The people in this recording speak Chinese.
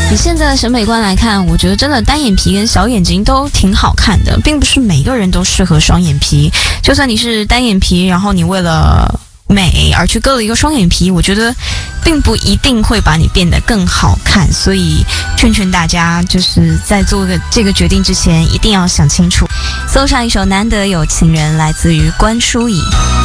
以现在的审美观来看，我觉得真的单眼皮跟小眼睛都挺好看的，并不是每个人都适合双眼皮。就算你是单眼皮，然后你为了美而去割了一个双眼皮，我觉得并不一定会把你变得更好看。所以劝大家，就是在做这个决定之前，一定要想清楚。搜上一首《难得有情人》，来自于关淑怡。